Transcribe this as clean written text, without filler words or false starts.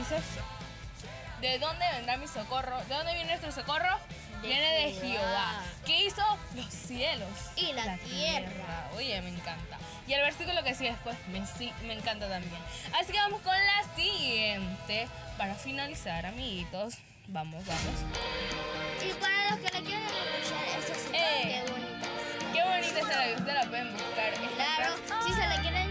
dice: ¿de dónde vendrá mi socorro? ¿De dónde viene nuestro socorro? Viene de Jehová, que hizo los cielos y la tierra. Oye, me encanta. Y el versículo que sigue después me encanta también. Así que vamos con la siguiente. Para finalizar, amiguitos. Vamos. Y para los que le quieren escuchar, esta cita, qué bonita. Qué bonita está la que ustedes la pueden buscar. Claro, si se le quieren